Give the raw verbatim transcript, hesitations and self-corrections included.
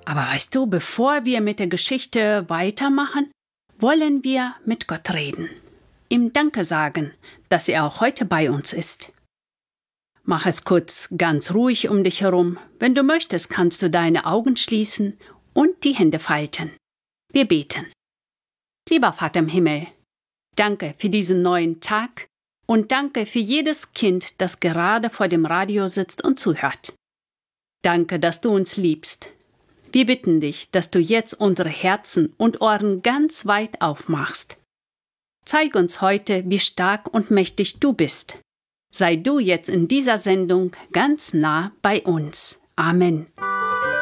Aber weißt du, bevor wir mit der Geschichte weitermachen, wollen wir mit Gott reden. Ihm Danke sagen, dass er auch heute bei uns ist. Mach es kurz ganz ruhig um dich herum. Wenn du möchtest, kannst du deine Augen schließen und die Hände falten. Wir beten. Lieber Vater im Himmel, danke für diesen neuen Tag und danke für jedes Kind, das gerade vor dem Radio sitzt und zuhört. Danke, dass du uns liebst. Wir bitten dich, dass du jetzt unsere Herzen und Ohren ganz weit aufmachst. Zeig uns heute, wie stark und mächtig du bist. Sei du jetzt in dieser Sendung ganz nah bei uns. Amen.